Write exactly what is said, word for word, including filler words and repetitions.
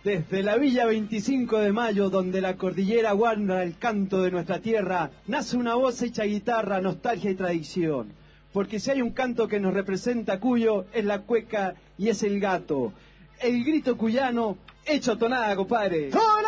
Desde la Villa veinticinco de Mayo, donde la cordillera guarda el canto de nuestra tierra, nace una voz hecha guitarra, nostalgia y tradición. Porque si hay un canto que nos representa a Cuyo, es la cueca y es el gato. El grito cuyano hecho tonada, compadre.